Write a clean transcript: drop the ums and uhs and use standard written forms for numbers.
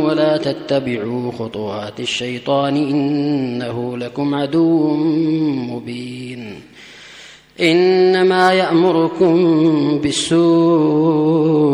ولا تتبعوا خطوات الشيطان إنه لكم عدو مبين إنما يأمركم بالسوء